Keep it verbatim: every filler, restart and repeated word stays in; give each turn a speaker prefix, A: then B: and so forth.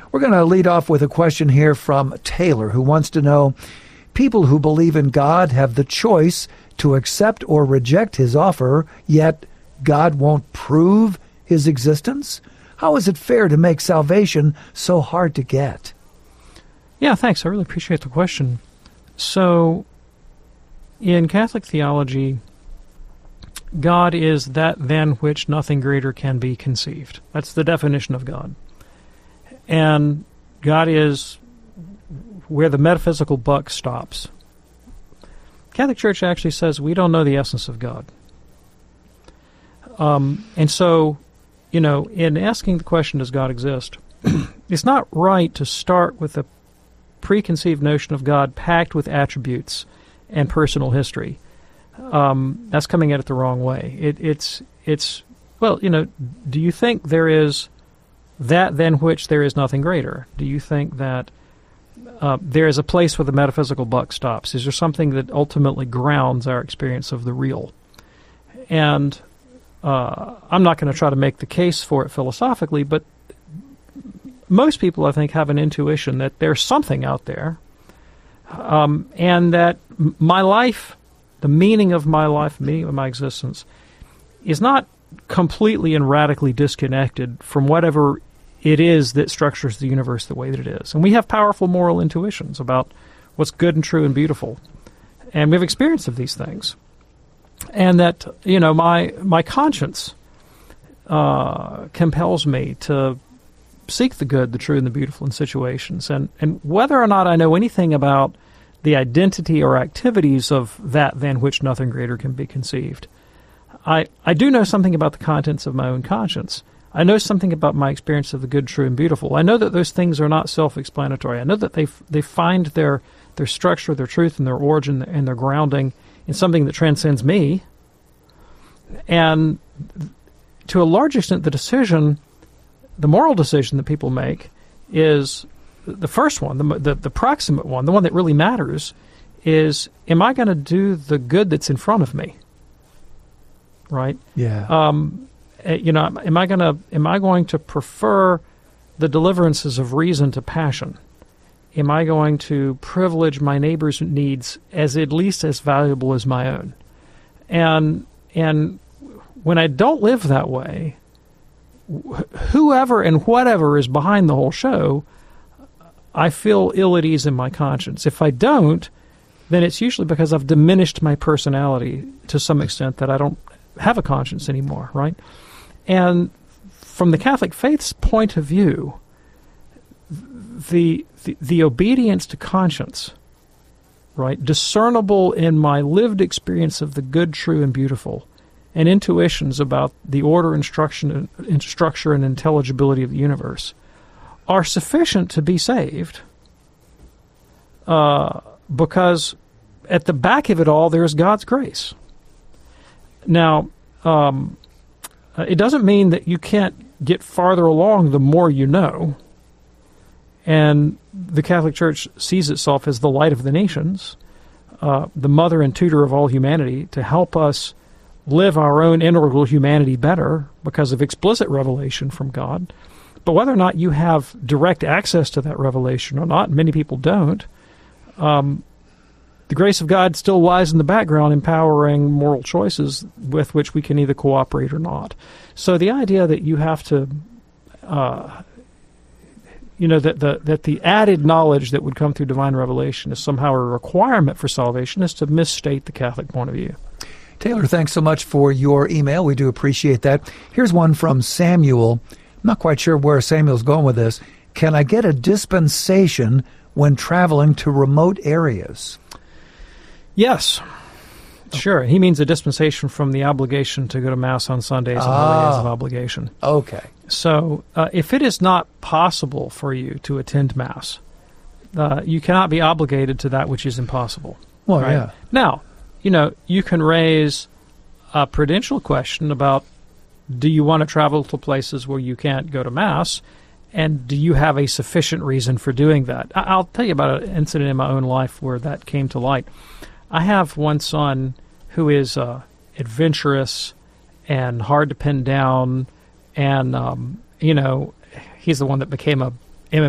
A: We're going to lead off with a question here from Taylor, who wants to know, people who believe in God have the choice to accept or reject his offer, yet God won't prove his existence? How is it fair to make salvation so hard to get?
B: Yeah, thanks. I really appreciate the question. So, in Catholic theology, God is that than which nothing greater can be conceived. That's the definition of God. And God is where the metaphysical buck stops. Catholic Church actually says we don't know the essence of God. Um, and so, you know, in asking the question, does God exist, it's not right to start with a preconceived notion of God packed with attributes and personal history. Um, that's coming at it the wrong way. It, it's, it's, well, you know, do you think there is that than which there is nothing greater? Do you think that uh, there is a place where the metaphysical buck stops? Is there something that ultimately grounds our experience of the real? And uh, I'm not going to try to make the case for it philosophically, but most people, I think, have an intuition that there's something out there, um, and that m- my life, the meaning of my life, the meaning of my existence, is not completely and radically disconnected from whatever it is that structures the universe the way that it is. And we have powerful moral intuitions about what's good and true and beautiful. And we have experience of these things. And that, you know, my my conscience uh, compels me to seek the good, the true, and the beautiful in situations. And, and whether or not I know anything about the identity or activities of that than which nothing greater can be conceived, I, I do know something about the contents of my own conscience. I know something about my experience of the good, true, and beautiful. I know that those things are not self-explanatory. I know that they they find their their structure, their truth, and their origin and their grounding in something that transcends me. And to a large extent, the decision, the moral decision that people make is the first one, the, the, the proximate one, the one that really matters, is, am I going to do the good that's in front of me? Right?
A: Yeah.
B: Um, you know, am I going to am I going to prefer the deliverances of reason to passion? Am I going to privilege my neighbor's needs as at least as valuable as my own? And and when I don't live that way, wh- whoever and whatever is behind the whole show, I feel ill at ease in my conscience. If I don't, then it's usually because I've diminished my personality to some extent that I don't have a conscience anymore, right? And from the Catholic faith's point of view, the, the the obedience to conscience, right, discernible in my lived experience of the good, true, and beautiful, and intuitions about the order, instruction, and structure, and intelligibility of the universe, are sufficient to be saved, uh, because at the back of it all there is God's grace. Now, um, it doesn't mean that you can't get farther along the more you know. And the Catholic Church sees itself as the light of the nations, uh, the mother and tutor of all humanity, to help us live our own integral humanity better because of explicit revelation from God. But whether or not you have direct access to that revelation or not, many people don't, um, the grace of God still lies in the background, empowering moral choices with which we can either cooperate or not. So the idea that you have to, uh, you know, that the that the added knowledge that would come through divine revelation is somehow a requirement for salvation is to misstate the Catholic point of view.
A: Taylor, thanks so much for your email. We do appreciate that. Here's one from Samuel. I'm not quite sure where Samuel's going with this. Can I get a dispensation when traveling to remote areas?
B: Yes, sure. He means a dispensation from the obligation to go to Mass on Sundays and
A: Ah.
B: holy days of obligation.
A: Okay.
B: So uh, if it is not possible for you to attend Mass, uh, you cannot be obligated to that which is impossible.
A: Well,
B: right?
A: yeah.
B: Now, you know, you can raise a prudential question about, do you want to travel to places where you can't go to Mass, and do you have a sufficient reason for doing that? I- I'll tell you about an incident in my own life where that came to light. I have one son who is uh, adventurous and hard to pin down, and, um, you know, he's the one that became a